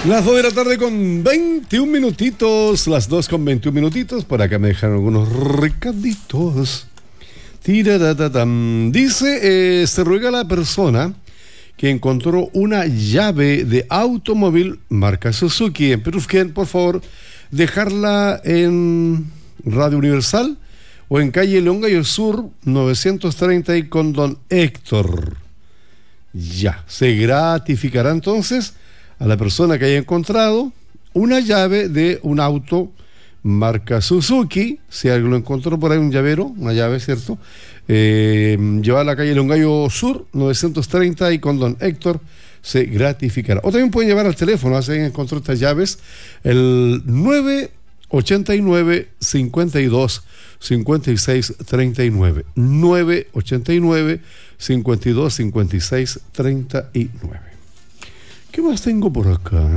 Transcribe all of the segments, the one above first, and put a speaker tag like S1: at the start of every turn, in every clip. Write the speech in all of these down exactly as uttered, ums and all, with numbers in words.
S1: Las dos de la tarde con veintiún minutitos, las dos con veintiún minutitos, por acá me dejan algunos recaditos. Tiraratatam. Dice, eh, se ruega a la persona que encontró una llave de automóvil marca Suzuki en Perufquén, por favor, dejarla en Radio Universal o en calle León Gallo Sur novecientos treinta y con don Héctor. Ya, se gratificará entonces a la persona que haya encontrado una llave de un auto marca Suzuki. Si alguien lo encontró por ahí, un llavero, una llave, ¿cierto? Eh, lleva a la calle León Gallo Sur novecientos treinta y con don Héctor se gratificará. O también pueden llevar al teléfono, si alguien encontró estas llaves, el nueve ochenta y nueve, cincuenta y dos, cincuenta y seis, treinta y nueve. nueve ochenta y nueve, cincuenta y dos, cincuenta y seis, treinta y nueve. ¿Qué más tengo por acá?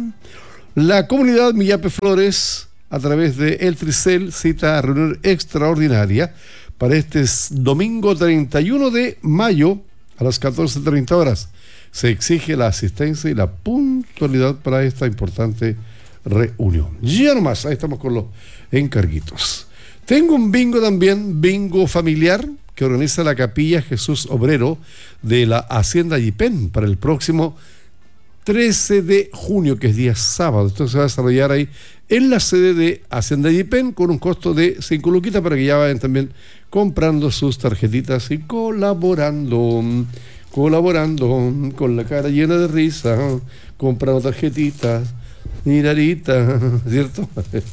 S1: La comunidad Millape Flores, a través de El Tricel, cita a reunión extraordinaria para este domingo treinta y uno de mayo a las catorce treinta horas. Se exige la asistencia y la puntualidad para esta importante reunión. Ya nomás, ahí estamos con los encarguitos. Tengo un bingo también, bingo familiar, que organiza la Capilla Jesús Obrero de la Hacienda Yipén para el próximo trece de junio, que es día sábado. Esto se va a desarrollar ahí en la sede de Hacienda Yipén con un costo de cinco luquitas para que ya vayan también comprando sus tarjetitas y colaborando, colaborando con la cara llena de risa, comprando tarjetitas. Mirarita, ¿cierto?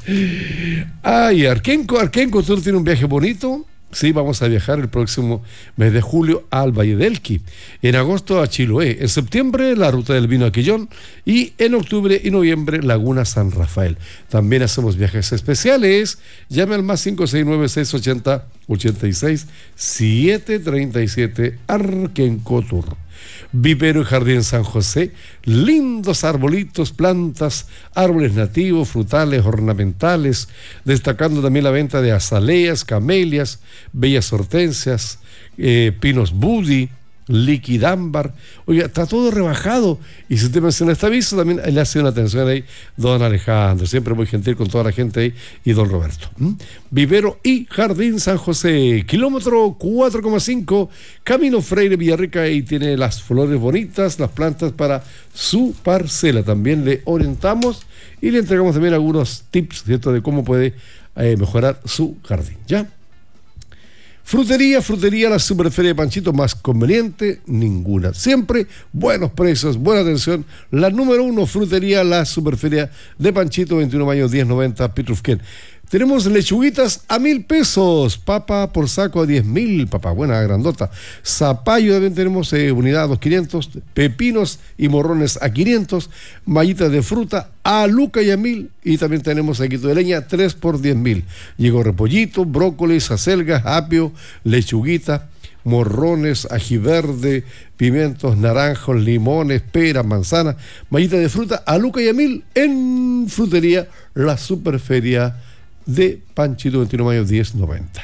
S1: Ay, Arquenco, Arquenco, ¿tú tienes un viaje bonito? Sí, vamos a viajar el próximo mes de julio al Valle del Elqui, en agosto a Chiloé, en septiembre la Ruta del Vino a Quillón y en octubre y noviembre Laguna San Rafael. También hacemos viajes especiales. Llame al más cinco seis nueve, seis ochenta, ochenta y seis, setecientos treinta y siete Arquenco Tour. Vivero y Jardín San José, lindos arbolitos, plantas, árboles nativos, frutales, ornamentales, destacando también la venta de azaleas, camelias, bellas hortensias, eh, pinos budi, liquidámbar. Oiga, está todo rebajado. Y si usted menciona este aviso, también le hace una atención ahí don Alejandro, siempre muy gentil con toda la gente ahí, y don Roberto. ¿Mm? Vivero y Jardín San José, kilómetro cuatro coma cinco, Camino Freire Villarrica, y tiene las flores bonitas, las plantas para su parcela. También le orientamos y le entregamos también algunos tips, ¿cierto?, de cómo puede eh, mejorar su jardín. ¿Ya? Frutería, frutería, la superferia de Panchito más conveniente, ninguna. Siempre buenos precios, buena atención. La número uno, frutería, la superferia de Panchito, veintiuno de mayo, diez noventa, Pitrufquén. Tenemos lechuguitas a mil pesos, papa por saco a diez mil, papa buena, grandota. Zapallo también tenemos eh, unidad a dos quinientos, pepinos y morrones a quinientos, mallitas de fruta a luca y a mil, y también tenemos saquito de leña tres por diez mil. Llegó repollito, brócolis, acelgas, apio, lechuguita, morrones, ají verde, pimientos, naranjos, limones, peras, manzanas, mallitas de fruta a luca y a mil en frutería La Superferia de Panchito, veintiuno de mayo, diez noventa.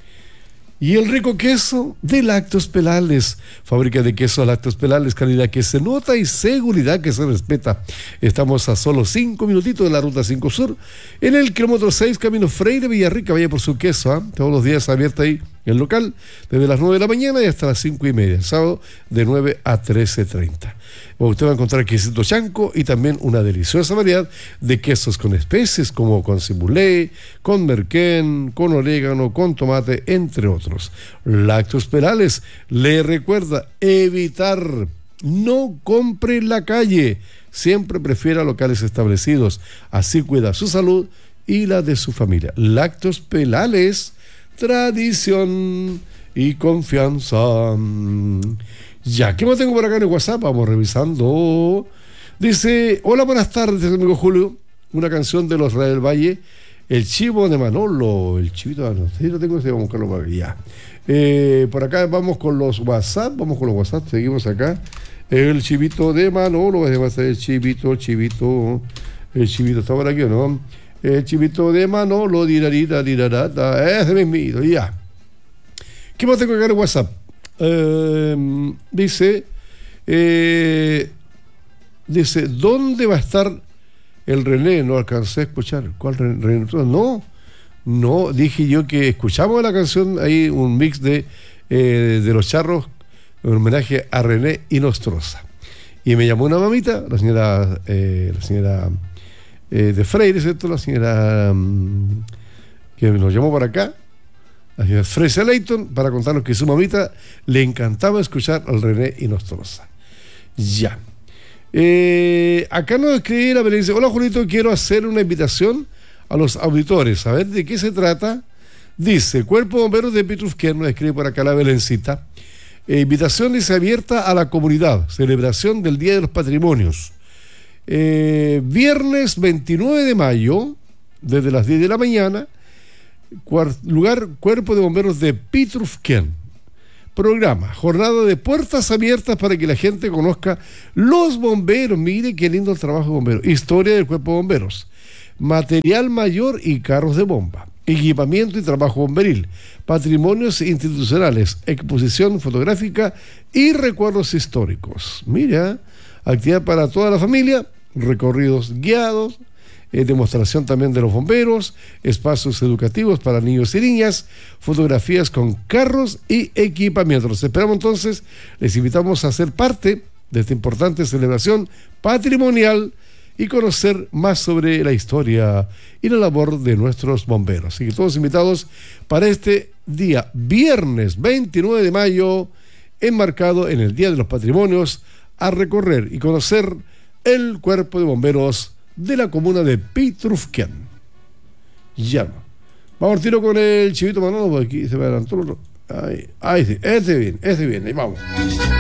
S1: Y el rico queso de Lácteos Pelales, fábrica de queso Lácteos Pelales, calidad que se nota y seguridad que se respeta. Estamos a solo cinco minutitos de la Ruta cinco Sur, en el kilómetro seis, Camino Freire Villarrica. Vaya por su queso, ¿eh? Todos los días abierto ahí el local, desde las nueve de la mañana y hasta las cinco y media, el sábado de nueve a trece treinta. Usted va a encontrar quesito chanco y también una deliciosa variedad de quesos con especies, como con cibulé, con merquén, con orégano, con tomate, entre otros. Lácteos Pelales le recuerda evitar, no compre en la calle, siempre prefiera locales establecidos, así cuida su salud y la de su familia. Lácteos Pelales, tradición y confianza. Ya, ¿qué más tengo por acá en el WhatsApp? Vamos revisando. Dice, hola, buenas tardes, amigo Julio. Una canción de los Reyes del Valle, El Chivo de Manolo. El chivito de Manolo. Sí, lo tengo, sí, vamos a buscarlo para allá. Eh, por acá vamos con los WhatsApp, vamos con los WhatsApp, seguimos acá. El chivito de Manolo, además el chivito, el chivito, el chivito, ¿está por aquí o no? El chivito de Manolo, dirarita, dirarata, ese mismito, ya. ¿Qué más tengo acá en el WhatsApp? Eh, dice, eh, Dice, ¿dónde va a estar el René? No alcancé a escuchar. ¿Cuál René? No, no, dije yo que escuchamos la canción, ahí un mix de, eh, de Los Charros, en homenaje a René Inostroza. Y me llamó una mamita, la señora, eh, la señora eh, de Freire, ¿cierto? La señora um, que nos llamó para acá, la señora Fresia Leighton, para contarnos que su mamita le encantaba escuchar al René Inostroza. Ya. Eh, acá nos escribe la Belén, dice, hola Julito, quiero hacer una invitación a los auditores, a ver de qué se trata. Dice, Cuerpo de Bomberos de Pitrufquén, nos escribe por acá la Belencita. Eh, invitación dice abierta a la comunidad, celebración del Día de los Patrimonios. Eh, viernes veintinueve de mayo, desde las diez de la mañana, cuart- lugar Cuerpo de Bomberos de Pitrufquén. Programa, jornada de puertas abiertas para que la gente conozca los bomberos. Mire qué lindo el trabajo de bomberos. Historia del Cuerpo de Bomberos. Material mayor y carros de bomba. Equipamiento y trabajo bomberil. Patrimonios institucionales. Exposición fotográfica y recuerdos históricos. Mira, actividad para toda la familia. Recorridos guiados. Eh, demostración también de los bomberos, espacios educativos para niños y niñas, fotografías con carros y equipamientos. Los esperamos entonces, les invitamos a ser parte de esta importante celebración patrimonial y conocer más sobre la historia y la labor de nuestros bomberos. Así que todos invitados para este día, viernes veintinueve de mayo, enmarcado en el Día de los Patrimonios, a recorrer y conocer el Cuerpo de Bomberos de la comuna de Pitrufquén. Ya. Vamos al tiro con el Chivito Manolo, porque aquí se me adelantó el otro. Ahí, ahí sí, este bien, este bien, ahí vamos.